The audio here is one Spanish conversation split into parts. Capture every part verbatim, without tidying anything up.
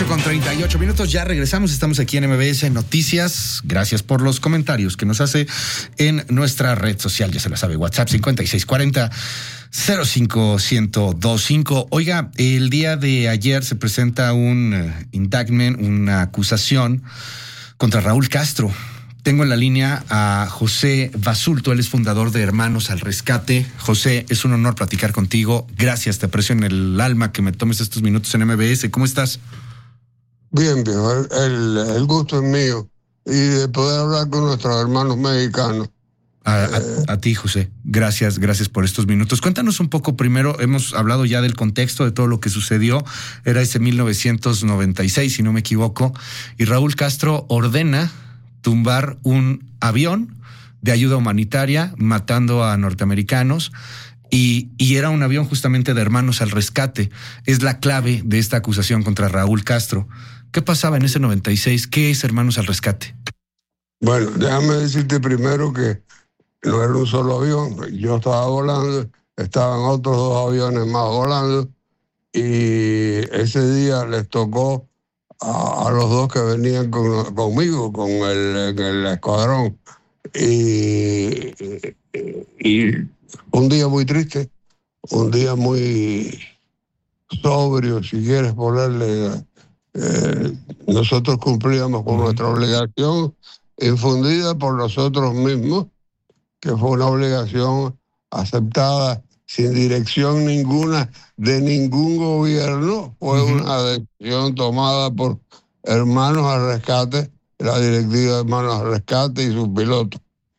ocho con treinta y ocho minutos, ya regresamos, estamos aquí en M B S Noticias. Gracias por los comentarios que nos hace en nuestra red social, ya se la sabe, WhatsApp cincuenta y seis cuarenta cero cinco uno cero cinco. Oiga, el día de ayer se presenta un uh, indictment, una acusación contra Raúl Castro. Tengo en la línea a José Basulto, él es fundador de Hermanos al Rescate. José, es un honor platicar contigo. Gracias, te aprecio en el alma que me tomes estos minutos en M B S. ¿Cómo estás? Bien, bien, el, el gusto es mío y de poder hablar con nuestros hermanos mexicanos. A, a, a ti, José. Gracias, gracias por estos minutos. Cuéntanos un poco primero, hemos hablado ya del contexto de todo lo que sucedió. Era ese mil novecientos noventa y seis, si no me equivoco, y Raúl Castro ordena tumbar un avión de ayuda humanitaria matando a norteamericanos y, y era un avión justamente de Hermanos al Rescate. Es la clave de esta acusación contra Raúl Castro. ¿Qué pasaba en ese noventa y seis? ¿Qué es Hermanos al Rescate? Bueno, déjame decirte primero que no era un solo avión. Yo estaba volando, estaban otros dos aviones más volando y ese día les tocó a, a los dos que venían con, conmigo, con el, el escuadrón. Y, y, y un día muy triste, un día muy sobrio, si quieres ponerle. Eh, nosotros cumplíamos con nuestra obligación infundida por nosotros mismos, que fue una obligación aceptada sin dirección ninguna de ningún gobierno. Fue uh-huh. una decisión tomada por Hermanos al Rescate, la directiva de Hermanos al Rescate y sus pilotos.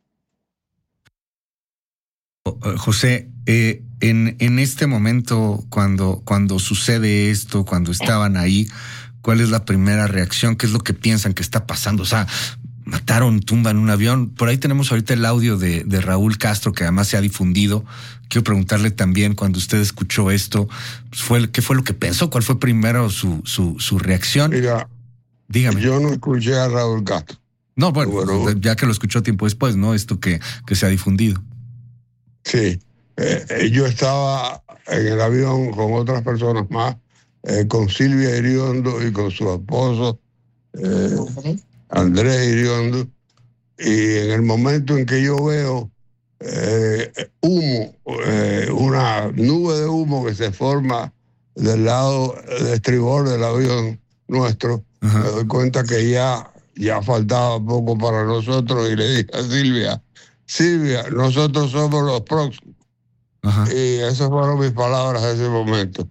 José, eh, en, en este momento, cuando, cuando sucede esto, cuando estaban ahí, ¿cuál es la primera reacción? ¿Qué es lo que piensan que está pasando? O sea, mataron, tumban un avión. Por ahí tenemos ahorita el audio de, de Raúl Castro, que además se ha difundido. Quiero preguntarle también, cuando usted escuchó esto, fue, ¿qué fue lo que pensó? ¿Cuál fue primero su, su, su reacción? Mira, dígame. Yo no escuché a Raúl Castro. No, bueno, bueno, ya que lo escuchó tiempo después, ¿no? Esto que, que se ha difundido. Sí, eh, yo estaba en el avión con otras personas más, eh, con Silvia Iriondo y con su esposo, eh, Andrés Iriondo, y en el momento en que yo veo eh, humo, eh, una nube de humo que se forma del lado de estribor del avión nuestro, uh-huh. me doy cuenta que ya, ya faltaba poco para nosotros y le dije a Silvia, Silvia, nosotros somos los próximos. Uh-huh. Y esas fueron mis palabras en ese momento.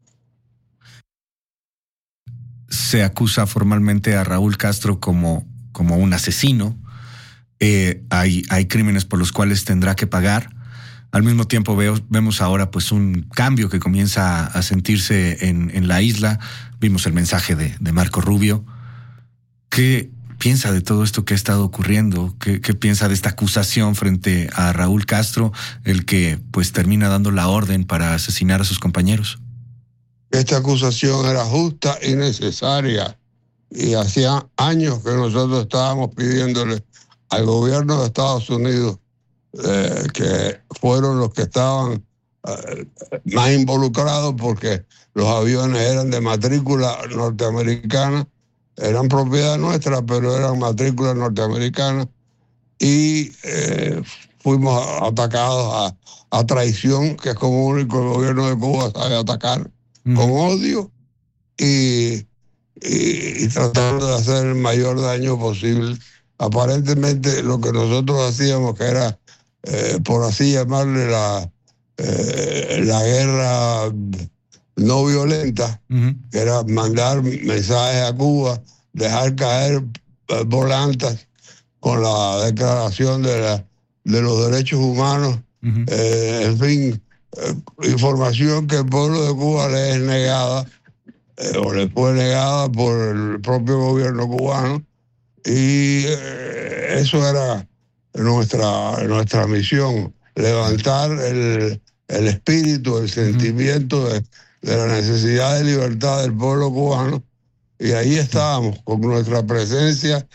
Se acusa formalmente a Raúl Castro como, como un asesino. Eh, hay, hay crímenes por los cuales tendrá que pagar. Al mismo tiempo veo, vemos ahora pues un cambio que comienza a sentirse en, en la isla. Vimos el mensaje de, de Marco Rubio. ¿Qué piensa de todo esto que ha estado ocurriendo? ¿Qué, qué piensa de esta acusación frente a Raúl Castro, el que pues termina dando la orden para asesinar a sus compañeros? Esta acusación era justa y necesaria, y hacía años que nosotros estábamos pidiéndole al gobierno de Estados Unidos, eh, que fueron los que estaban eh, más involucrados, porque los aviones eran de matrícula norteamericana, eran propiedad nuestra, pero eran matrícula norteamericana, y eh, fuimos atacados a, a traición, que es como único el gobierno de Cuba sabe atacar, mm. con odio y, y, y tratando de hacer el mayor daño posible. Aparentemente lo que nosotros hacíamos, que era, eh, por así llamarle, la, eh, la guerra no violenta, uh-huh. que era mandar mensajes a Cuba, dejar caer eh, volantes con la declaración de, la, de los derechos humanos, uh-huh. eh, en fin, eh, información que el pueblo de Cuba le es negada, eh, o le fue negada por el propio gobierno cubano, y eh, eso era nuestra, nuestra misión, levantar el, el espíritu, el sentimiento uh-huh. de de la necesidad de libertad del pueblo cubano, y ahí estábamos, con nuestra presencia,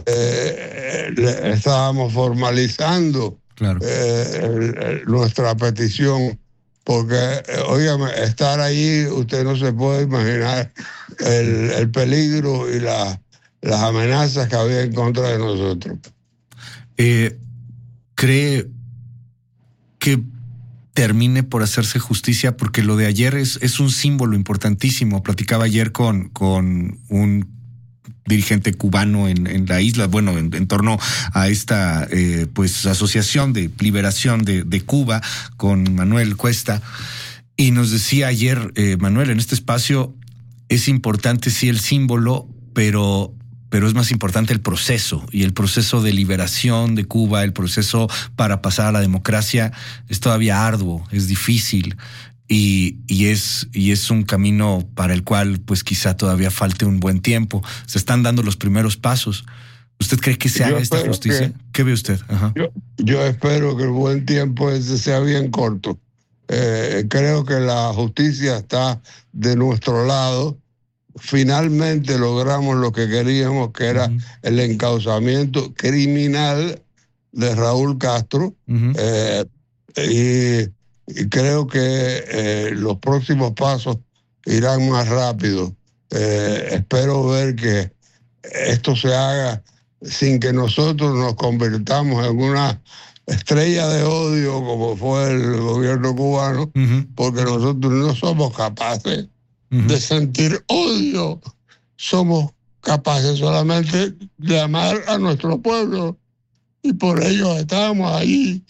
eh, estábamos formalizando claro. eh, el, el, nuestra petición, porque, eh, óigame, estar ahí, usted no se puede imaginar el, el peligro y la, las amenazas que había en contra de nosotros. Eh, ¿Cree que termine por hacerse justicia? Porque lo de ayer es, es un símbolo importantísimo. Platicaba ayer con, con un dirigente cubano en, en la isla, bueno, en, en torno a esta eh, pues asociación de liberación de, de Cuba, con Manuel Cuesta, y nos decía ayer, eh, Manuel, en este espacio es importante sí el símbolo, pero pero es más importante el proceso, y el proceso de liberación de Cuba, el proceso para pasar a la democracia es todavía arduo, es difícil, y, y, es, y es un camino para el cual pues quizá todavía falte un buen tiempo. Se están dando los primeros pasos. ¿Usted cree que se Yo haga esta espero justicia? que- ¿Qué ve usted? Ajá. Yo, yo espero que el buen tiempo ese sea bien corto. Eh, creo que la justicia está de nuestro lado. Finalmente logramos lo que queríamos, que era Ujú. el encauzamiento criminal de Raúl Castro. Ujú. Eh, y, y creo que eh, los próximos pasos irán más rápido. Eh, espero ver que esto se haga sin que nosotros nos convirtamos en una estrella de odio como fue el gobierno cubano, Ujú. porque nosotros no somos capaces Ujú. de sentir odio. Somos capaces solamente de amar a nuestro pueblo, y por ello estamos ahí.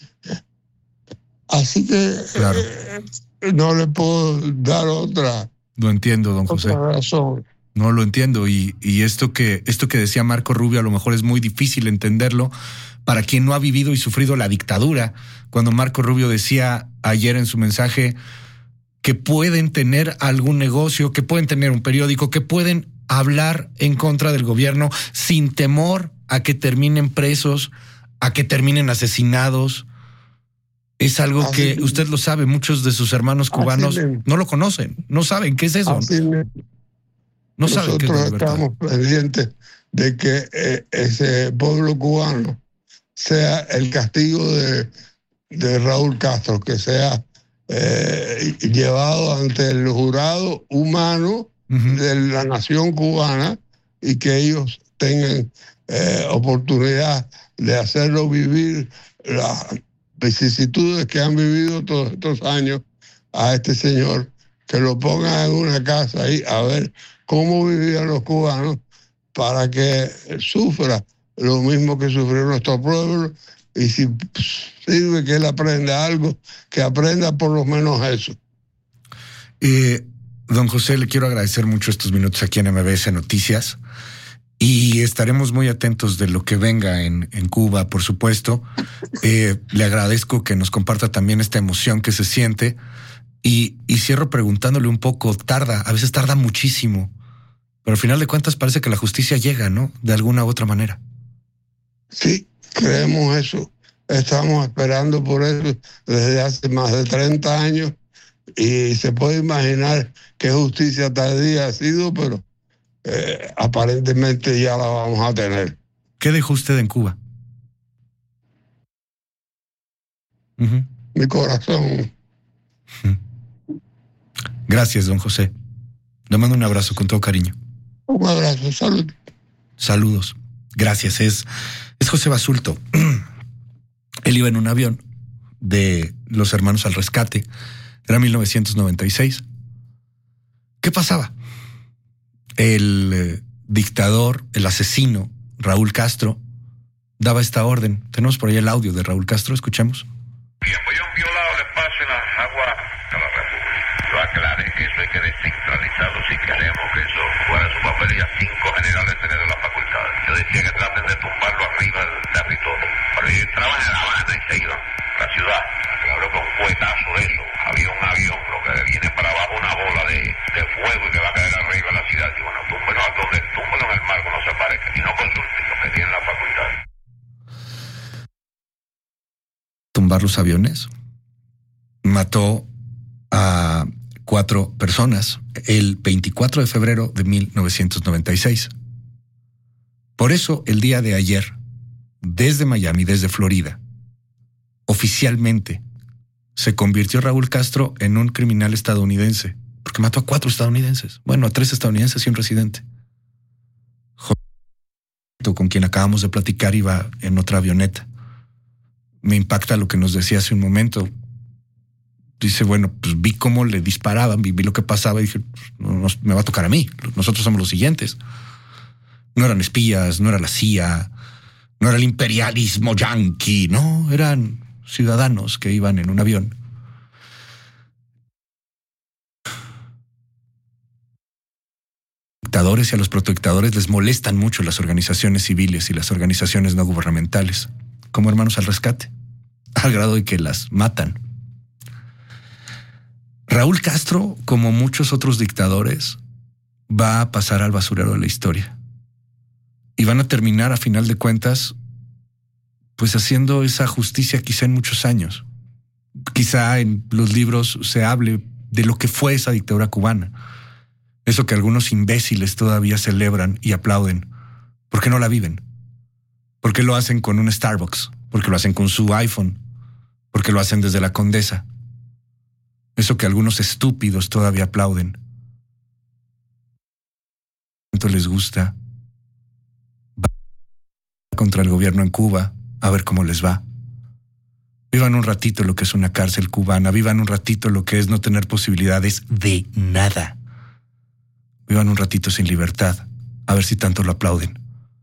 Así que Claro. eh, no le puedo dar otra, Lo entiendo, don José. otra razón. No lo entiendo, y, y esto que esto que decía Marco Rubio a lo mejor es muy difícil entenderlo para quien no ha vivido y sufrido la dictadura. Cuando Marco Rubio decía ayer en su mensaje que pueden tener algún negocio, que pueden tener un periódico, que pueden hablar en contra del gobierno sin temor a que terminen presos, a que terminen asesinados. Es algo Así que mismo. usted lo sabe, muchos de sus hermanos cubanos mismo. no lo conocen, no saben qué es eso, Así mismo. no saben qué es la Nosotros libertad. estamos pendientes de que eh, ese pueblo cubano sea el castigo de, de Raúl Castro, que sea eh, llevado ante el jurado humano Ujú. de la nación cubana, y que ellos tengan eh, oportunidad de hacerlo vivir las vicisitudes que han vivido todos estos años a este señor, que lo pongan en una casa ahí a ver cómo vivían los cubanos, para que sufra lo mismo que sufrió nuestro pueblo, y si sirve que él aprenda algo, que aprenda por lo menos eso. Eh, don José, le quiero agradecer mucho estos minutos aquí en M B S Noticias, y estaremos muy atentos de lo que venga en, en Cuba, por supuesto. Eh, le agradezco que nos comparta también esta emoción que se siente, y, y cierro preguntándole un poco, tarda, a veces tarda muchísimo, pero al final de cuentas parece que la justicia llega, ¿no? De alguna u otra manera. Sí, creemos eso. Estamos esperando por eso desde hace más de treinta años, y se puede imaginar qué justicia tardía ha sido, pero eh, aparentemente ya la vamos a tener. ¿Qué dejó usted en Cuba? Ujú. Mi corazón. Gracias, don José. Le mando un abrazo con todo cariño. Un abrazo, salud. Saludos. Gracias. Es, es José Basulto. Él iba en un avión de los Hermanos al Rescate. Era mil novecientos noventa y seis. ¿Qué pasaba? El eh, dictador, el asesino, Raúl Castro, daba esta orden. Tenemos por ahí el audio de Raúl Castro. Escuchemos. Bien, pues yo han violado el espacio y las aguas de la República. Yo aclaré que eso hay que descentralizarlo si queremos que eso fuera su papel, y a cinco generales tener la facultad. Yo decía que traten de tumbarlo arriba del territorio. Pero ellos entraban en La Habana y se iban a la ciudad. Yo creo que un fuetazo de eso. Había un avión, lo que viene para abajo una bola de, de fuego y que va a caer arriba de la ciudad. Y bueno, túmbelo a donde, túmbelo en el mar, que no se parezca. Y no consulten los que tienen la facultad. Tumbar los aviones. Mató a cuatro personas el veinticuatro de febrero de mil novecientos noventa y seis. Por eso, el día de ayer, desde Miami, desde Florida, oficialmente se convirtió Raúl Castro en un criminal estadounidense. porque mató a cuatro estadounidenses. Bueno, a tres estadounidenses y un residente. Con quien acabamos de platicar iba en otra avioneta. Me impacta lo que nos decía hace un momento. Dice, bueno, pues vi cómo le disparaban, vi, vi lo que pasaba y dije, no, no, me va a tocar a mí. Nosotros somos los siguientes. No eran espías, no era la C I A, no era el imperialismo yanqui, no, eran ciudadanos que iban en un avión. Dictadores y a los protodictadores les molestan mucho las organizaciones civiles y las organizaciones no gubernamentales, como Hermanos al Rescate, al grado de que las matan. Raúl Castro, como muchos otros dictadores, va a pasar al basurero de la historia. Y van a terminar, a final de cuentas, pues haciendo esa justicia quizá en muchos años. Quizá en los libros se hable de lo que fue esa dictadura cubana. Eso que algunos imbéciles todavía celebran y aplauden. ¿Por qué no la viven? ¿Por qué lo hacen con un Starbucks? ¿Por qué lo hacen con su iPhone? ¿Por qué lo hacen desde la Condesa? Eso que algunos estúpidos todavía aplauden. ¿Cuánto les gusta? Va contra el gobierno en Cuba, a ver cómo les va. Vivan un ratito lo que es una cárcel cubana, vivan un ratito lo que es no tener posibilidades de nada. Vivan un ratito sin libertad, a ver si tanto lo aplauden.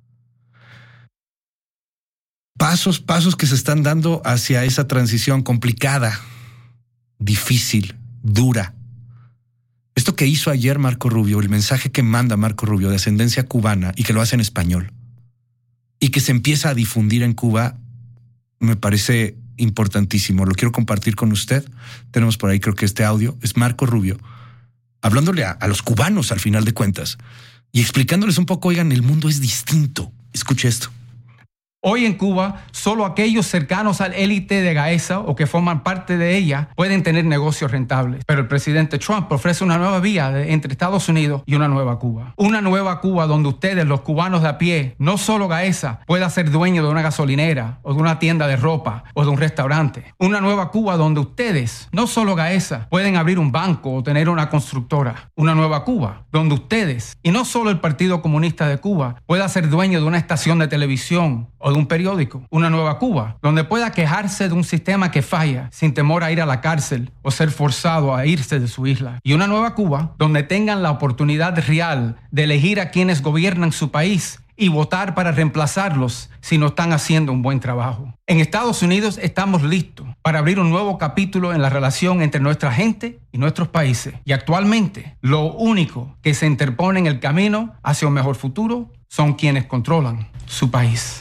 Pasos, pasos que se están dando hacia esa transición complicada, difícil, dura. Esto que hizo ayer Marco Rubio, el mensaje que manda Marco Rubio de ascendencia cubana y que lo hace en español y que se empieza a difundir en Cuba, me parece importantísimo. Lo quiero compartir con usted. Tenemos por ahí, creo que este audio es Marco Rubio hablándole a, a los cubanos al final de cuentas y explicándoles un poco, oigan, el mundo es distinto. Escuche esto. Hoy en Cuba, solo aquellos cercanos al élite de Gaesa o que forman parte de ella pueden tener negocios rentables. Pero el presidente Trump ofrece una nueva vía de, entre Estados Unidos y una nueva Cuba. Una nueva Cuba donde ustedes, los cubanos de a pie, no solo Gaesa, pueda ser dueño de una gasolinera o de una tienda de ropa o de un restaurante. Una nueva Cuba donde ustedes, no solo Gaesa, pueden abrir un banco o tener una constructora. Una nueva Cuba donde ustedes, y no solo el Partido Comunista de Cuba, pueda ser dueño de una estación de televisión o de un periódico. Una nueva Cuba donde pueda quejarse de un sistema que falla sin temor a ir a la cárcel o ser forzado a irse de su isla. Y una nueva Cuba donde tengan la oportunidad real de elegir a quienes gobiernan su país y votar para reemplazarlos si no están haciendo un buen trabajo. En Estados Unidos estamos listos para abrir un nuevo capítulo en la relación entre nuestra gente y nuestros países. Y actualmente, lo único que se interpone en el camino hacia un mejor futuro son quienes controlan su país.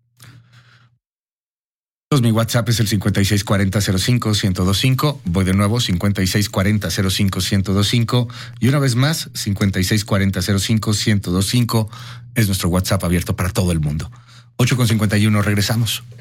Mi WhatsApp es el cincuenta y seis cuarenta cero cinco ciento veinticinco. Voy de nuevo, cincuenta y seis cuarenta cero cinco ciento veinticinco. Y una vez más, cincuenta y seis cuarenta cero cinco ciento veinticinco es nuestro WhatsApp abierto para todo el mundo. ocho con cincuenta y uno, regresamos.